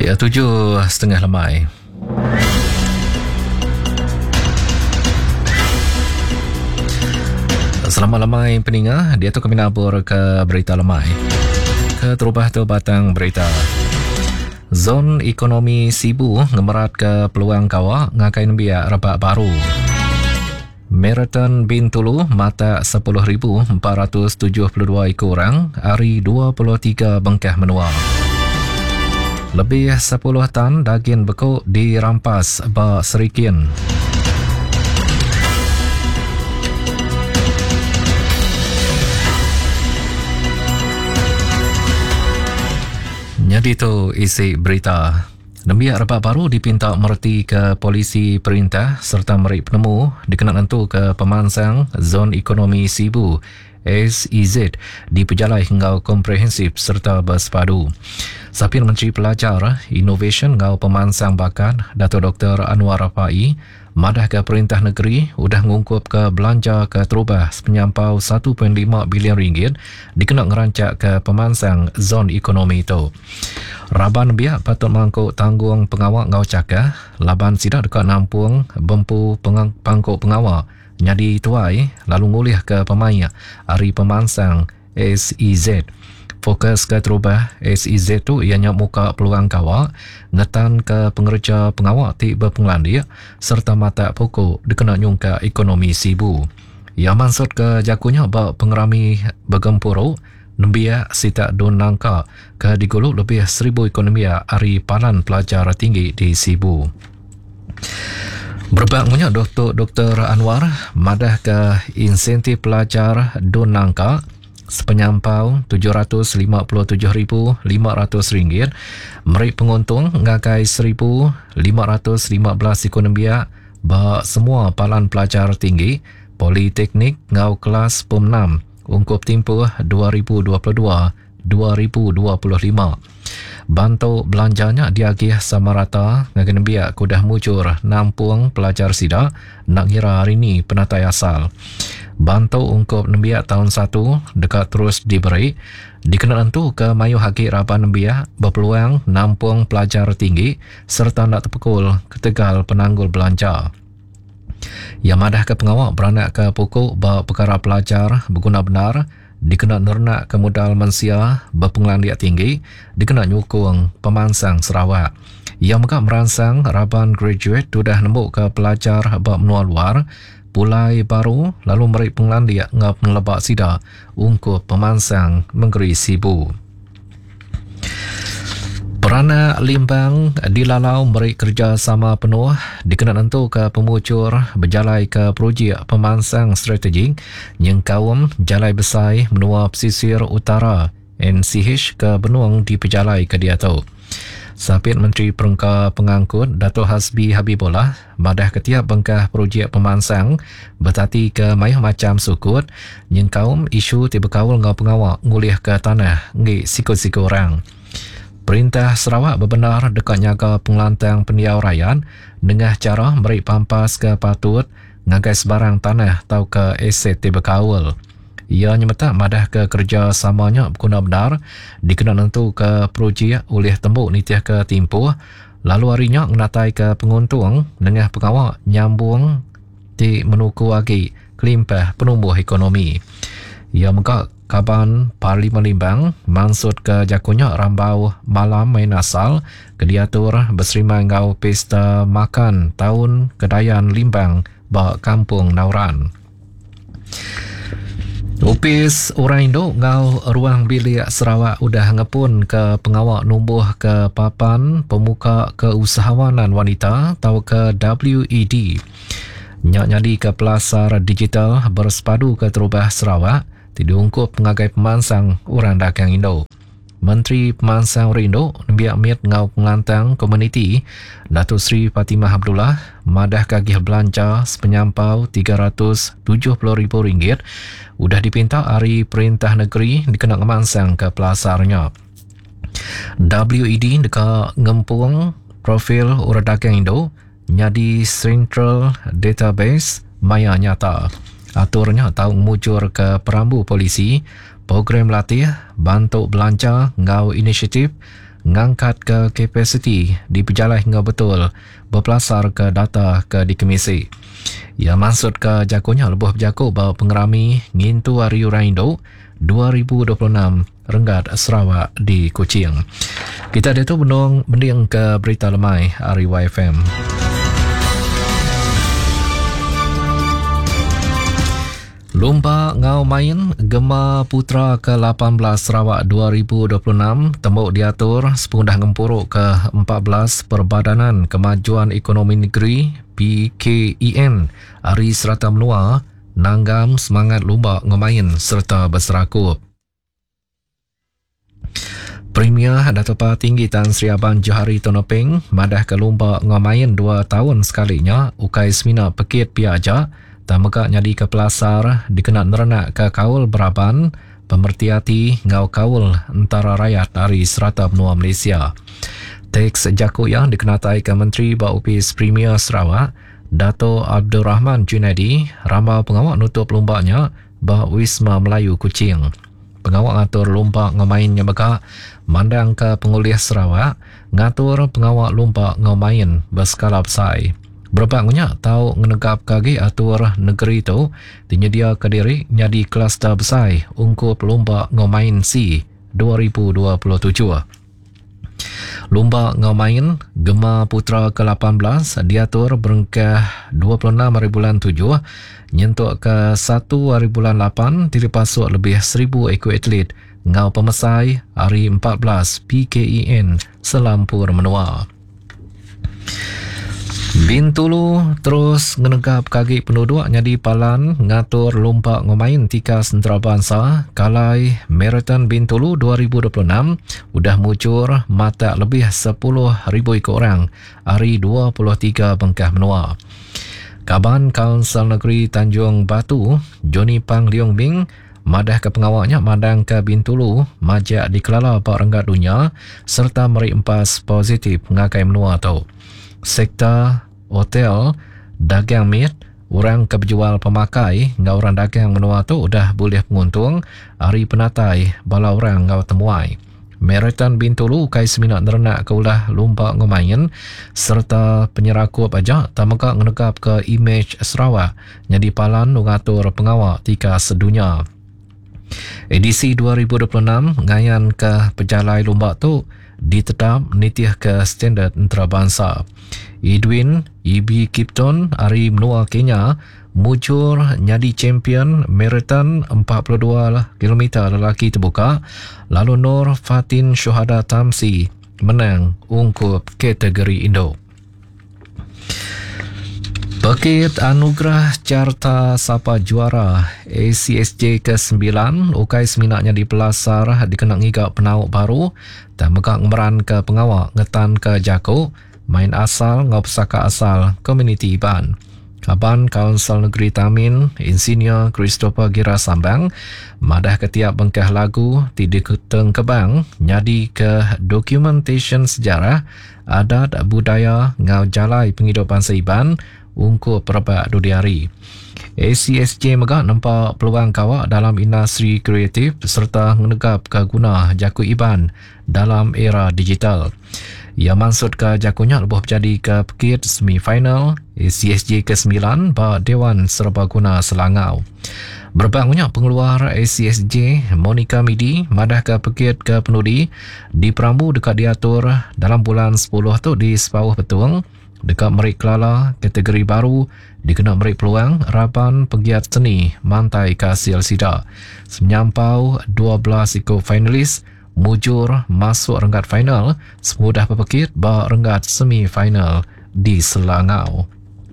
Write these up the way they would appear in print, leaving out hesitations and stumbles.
Ya, 7:30 lemai. Selamat lemai peninga, dia tu kami nabur ke berita lemai. Ke terubah tu batang berita. Zon ekonomi Sibu ngemerat ke peluang kawak ngakai biak rebak baru. Marathon Bintulu mata 10,472 ekor orang, hari 23 bengkah menua. Lebih 10 tan daging bekuk dirampas ba Serikin. Jadi tu isi berita. Nembiak rebak baru dipinta mereti ke polisi perintah serta meri penemu dikenal tentu ke pemansang Zon Ekonomi Sibu SEZ di pejalai hingga komprehensif serta bersepadu. Sapir Menteri Pelajar, Innovation ngau pemansang bakat Dato' Dr. Anwar Rafai madah ke perintah negeri udah ngungkup ke belanja ke terubah penyampau 1.5 bilion ringgit dikenal ngerancak ke pemansang zon ekonomi itu. Raban biak patut mangkuk tanggung pengawak ngau cakah, laban sidak dekat nampung bempu pangkuk pengawak nyadi tuai lalu ngulih ke pemain hari pemansang SEZ. Fokus ke terubah SEZ tu ianya muka peluang kawak, ngetan ke pengerja pengawak ti berpenglandia serta mata pokok dikenal nyungka ekonomi Sibu. Yang maksud ke jakunya bak pengerami bergempuru, nembia sita don nangka ke digoluk lebih 1,000 ekonomia hari palan pelajar tinggi di Sibu. Berbaknya Dr. Anwar madah ke insentif pelajar don nangka sepenyampau RM757,500 meri penguntung ngakai 1,515 ekonomia ba semua palan pelajar tinggi politeknik ngau kelas PUM 6 ungkup tempoh 2022-2025. Bantu belanjanya diagih sama rata ngagen biak kudah mucur nampung pelajar sida nak kira hari ni penatai asal. Bantu ungkup nembiak tahun 1 dekat terus diberi dikenal tentu ke mayu haki rapan nembiak berpeluang nampung pelajar tinggi serta nak terpukul ketegal penanggul belanja. Yang madah ke pengawak beranak ke pokok bahawa perkara pelajar berguna benar dikenal nernak ke modal mensia berpenglandia tinggi dikenal nyukung pemansang Sarawak. Yang mereka merangsang raban graduate sudah nembuk ke pelajar bab menua luar pulai baru lalu meri penglandia ngap melebak sida ungkup pemansang Menggeri Sibu. Peranak Limbang dilalau meri kerjasama penuh dikenal tentu ke pemucur berjalai ke projek pemansang strategik yang kaum jalai besar menua pesisir utara NCH ke benuang di pejalai ke dia tu. Sapit Menteri Perengka Pengangkut Dato' Hasbi Habibullah madah ketiap bengkah projek pemansang bertati ke mayah macam sukut yang kaum isu tiba kawal ngau pengawak ngulih ke tanah ngi sikut-sikut orang. Perintah Sarawak berbenar dekat nyaga pengelantang pendiau rakyat dengan cara meri pampas ke patut ngagai sebarang tanah atau ke aset tiba kawal. Ia nyemeta madah ke kerja samanya berguna benar dikenal tentu ke projek oleh tembuk nitiah ke timpuh lalu harinya menatai ke penguntung dengan pengawak nyambung di menuku lagi kelimpah penumbuh ekonomi. Ia muka Kaban Parlimen Limbang maksud ke jakunya rambau malam main asal kediatur berserima ngau pesta makan tahun Kedayan Limbang ba Kampung Nauran. Upis orang Indo ngau ruang bilik Sarawak udah ngepun ke pengawak numbuh ke papan pemuka keusahawanan wanita atau ke WED. Nyadi ke pelasar digital bersepadu ke terubah Sarawak diungkup pengagai pemansang orang dagang Indo. Menteri Pemansang Rindo Nembiak Mit ngau pengelantang komuniti Datuk Seri Fatimah Abdullah madah kagih belanja sepenyampau RM370,000 udah dipinta hari perintah negeri dikenal ngemansang ke pelasarnya. WED dekat ngempung profil orang dagang Indo nyadi Central Database maya nyata. Aturnya tahu mujur ke perambu polisi, program latih, bantu belanja, ngau inisiatif, ngangkat ke kapasiti di pejalai hingga betul berpelasar ke data ke di Kemisi. Ia maksud ke jakonya lebuh berjaku bahawa pengerami ngintu hari Uraindo 2026 Renggat Sarawak di Kuching. Kita ada tu bending ke berita lemai hari YFM. Lumba Ngau Main Gema Putra ke-18 Sarawak 2026 tembuk diatur sepundah ngempuruk ke-14 Perbadanan Kemajuan Ekonomi Negeri PKEN Hari Serata Menua nanggam semangat Lumba Ngau Main serta berserakup. Premier Datuk Tinggi Tan Sri Abang Johari Tonopeng madah ke Lumba Ngau Main 2 tahun sekalinya ukai semina pekit piaja tak meka nyadi ke pelasar dikenal nerenak ke kaul beraban pemertiati ngau kaul antara rakyat dari serata benua Malaysia. Teks jaku yang dikenatai ke Menteri Baupis Premier Sarawak Dato' Abdul Rahman Junaidi rambau pengawal nutup lombanya bah Wisma Melayu Kuching. Pengawal ngatur lomba ngemain yang beka mandang ke pengulih Sarawak ngatur pengawal lomba ngemain berskala besar. Berbangunnya tahu ngenegap kaki atur negeri itu dinyedia ke diri nyadi kluster besar ungkup lomba ngomain C 2027. Lomba ngomain Gema Putra ke-18 diatur berengkah 26 hari bulan 7 nyentuk ke 1 hari bulan 8 diripasuk lebih 1,000 ekor atlet ngau pemesai hari 14 PKEN Selampur Menua. Bintulu terus ngenegap kaki penduduk nyadi palan ngatur lomba ngomain tika sentera bangsa kalai Marathon Bintulu 2026 udah muncul mata lebih 10,000 ikut orang hari 23 Bengkah Menua. Kaban Kaunsil Negeri Tanjung Batu Johnny Pang Leong Bing madah ke pengawalnya madang ke Bintulu majak dikelala Pak Renggat Dunia serta meri empas positif ngakai menua tu. Sektor hotel, dagang mit, orang keberjual pemakai, ngau orang dagang menua tu udah boleh penguntung hari penatai bala orang ngau temuai. Marathon Bintulu kai semina nerenak ke ulah lomba ngomain serta penyerakup aja tamaka ngenegap ke image Sarawak nyadi palan ngatur pengawal tika sedunia. Edisi 2026 ngayan ke pejalai lomba tu ditetap nitih ke standard antarabangsa. Edwin E.B. Kipton hari menua Kenya muncul nyadi champion marathon 42 km lelaki terbuka, lalu Nur Fatin Syuhada Tamsi menang ungkup kategori Indo. Bukit Anugerah Carta Sapa Juara ACSJ ke-9 ukai seminaknya di pelasar dikenang hingga penauk baru dan mekak ngemeran ke pengawal ngetan ke jako main asal ngau pesaka asal komuniti Iban. Kaban Kaunsil Negeri Tamin Insinyur Christopher Gira Sambang madah ketiap bengkah lagu tidak keteng kebang nyadi ke dokumentation sejarah adat budaya ngau jalai penghidupan seiban ungkup perebak dudiari. ACSJ megak nampak peluang kawak dalam industri kreatif serta menegap keguna jaku Iban dalam era digital. Ia maksud ke jakunya lebuh jadi ke pekit semifinal ACSJ ke-9 ba Dewan Serbaguna Selangau. Berbangunnya pengeluar ACSJ Monica Midi madah ke pekit ke penudi di Perambu dekat diatur dalam bulan 10 tu di Sepauh Betung dekat Merik Kelala kategori baru dikena merik peluang Raban Pegiat Seni Mantai Kasil Sida. Menyampau 12 ikut finalis mujur masuk renggat final semudah pepekit ba renggat semi-final di Selangau.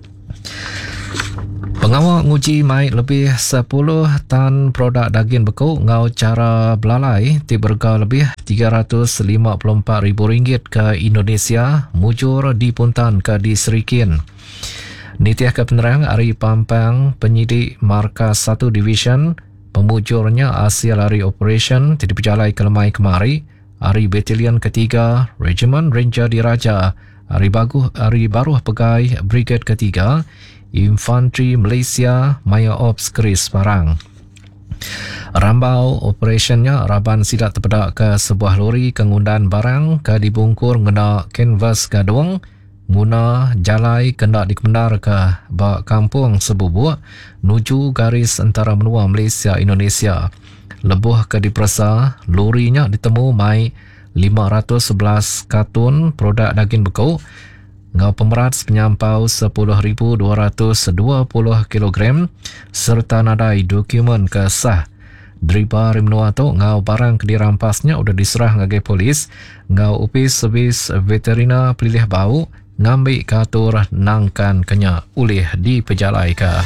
Pengawal nguji mai lebih 10 tan produk daging beku ngau cara belalai tiberga lebih RM354,000 ke Indonesia mujur di Puntan ke di Serikin. Nitiah ke penerang Ari Pampang penyidik Markas 1 Division pemujurnya hasil hari operation tidak berjalai ke lemai kemari hari Batalion ketiga Regiment Ranger Diraja hari baru pegai Brigade ketiga Infantry Malaysia Maya Ops Keris Parang. Rambau operationnya Raban sidak terpedak ke sebuah lori kengundan barang ke dibungkur ngena kanvas gadung guna jalai kena dikemendar ke bak kampung Sebubuk nuju garis antara menua Malaysia Indonesia. Lebuh ke diperasa lorinya ditemu mai 511 kartun produk daging beku ngau pemerat penyampau 10,220 kg serta nadai dokumen kesah. Daripada menua tu ngau barang kedirampasnya udah diserah ngagai polis ngau upis servis veterina pelilih bau ngambil katur nangkan kenya ulih di pejalai ke.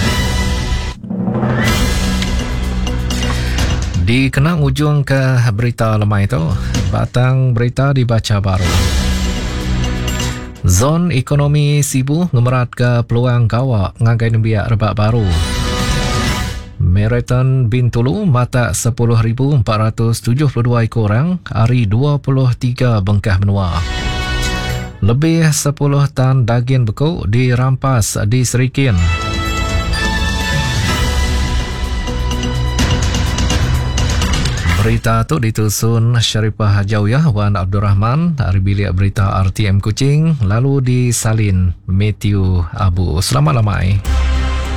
Dikenang ujung ke berita lemah itu, batang berita dibaca baru. Zon ekonomi Sibu ngemerat ke peluang kawak ngagai nembiak rebak baru. Marathon Bintulu mata 10,472 ekor orang, hari 23 bengkah benua. Lebih 10 tan daging beku dirampas di Serikin. Berita itu ditusun Syarifah Hajawiyah Wan Abdul Rahman dari bilik berita RTM Kuching lalu disalin Matthew Abu. Selamat lamai.